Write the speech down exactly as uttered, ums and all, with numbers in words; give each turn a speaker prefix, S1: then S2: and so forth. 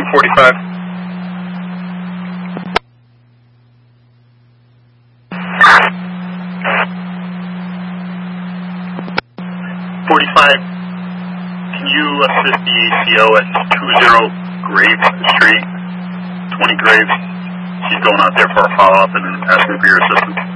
S1: forty-five. forty-five, can you assist the A C O at two zero Graves Street, twenty Graves? She's going out there for a follow-up and asking for your assistance.